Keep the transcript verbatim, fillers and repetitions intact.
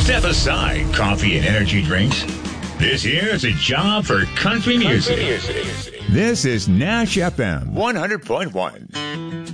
Step aside coffee and energy drinks. This here is a job for country music. Country music. This is Nash F M one hundred point one.